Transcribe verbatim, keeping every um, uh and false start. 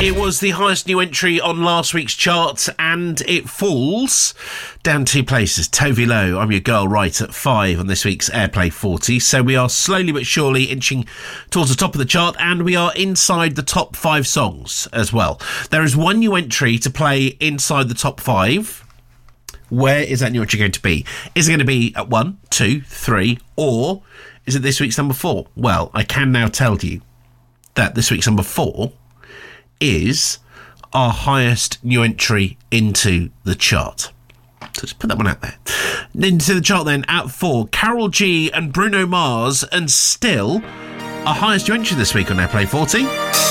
It was the highest new entry on last week's chart, and it falls down two places. Tove Lo, I'm Your Girl, right at five on this week's Airplay forty. So we are slowly but surely inching towards the top of the chart, and we are inside the top five songs as well. There is one new entry to play inside the top five. Where is that new entry going to be? Is it going to be at one, two, three, or is it this week's number four? Well, I can now tell you that this week's number four is our highest new entry into the chart. So just put that one out there. Into the chart then, at four, Karol G and Bruno Mars, and still our highest new entry this week on Airplay forty.